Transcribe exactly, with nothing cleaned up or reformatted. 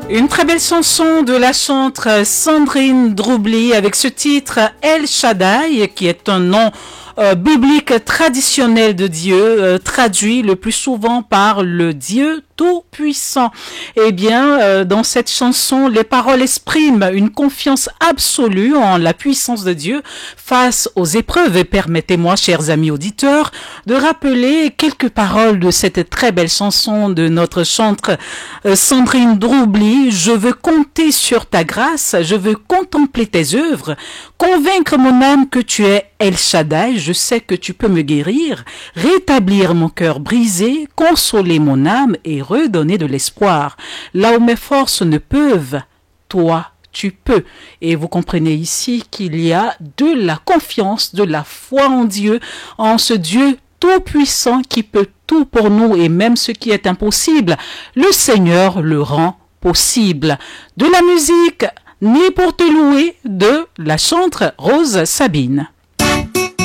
Une très belle chanson de la chanteuse Sandrine Droubli avec ce titre El Shaddai, qui est un nom euh, biblique traditionnel de Dieu, euh, traduit le plus souvent par le Dieu tout-puissant. Eh bien, euh, dans cette chanson, les paroles expriment une confiance absolue en la puissance de Dieu face aux épreuves. Et permettez-moi, chers amis auditeurs, de rappeler quelques paroles de cette très belle chanson de notre chanteuse euh, Sandrine Droubli. Je veux compter sur ta grâce, je veux contempler tes œuvres, convaincre mon âme que tu es El Shaddai, je sais que tu peux me guérir, rétablir mon cœur brisé, consoler mon âme et redonner de l'espoir. Là où mes forces ne peuvent, toi, tu peux. Et vous comprenez ici qu'il y a de la confiance, de la foi en Dieu, en ce Dieu tout-puissant qui peut tout pour nous, et même ce qui est impossible, le Seigneur le rend possible. De la musique, Ni pour te louer, de la chanteuse Rose Sabine.